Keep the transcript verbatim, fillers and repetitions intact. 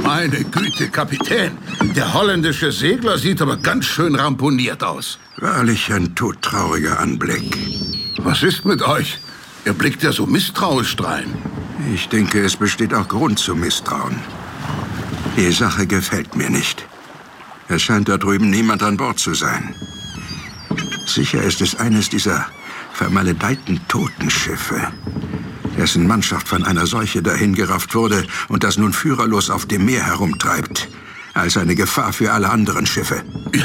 Meine Güte, Kapitän. Der holländische Segler sieht aber ganz schön ramponiert aus. Wahrlich ein todtrauriger Anblick. Was ist mit euch? Ihr blickt ja so misstrauisch drein. Ich denke, es besteht auch Grund zu Misstrauen. Die Sache gefällt mir nicht. Es scheint da drüben niemand an Bord zu sein. Sicher ist es eines dieser vermaledeiten Totenschiffe, dessen Mannschaft von einer Seuche dahingerafft wurde und das nun führerlos auf dem Meer herumtreibt, als eine Gefahr für alle anderen Schiffe.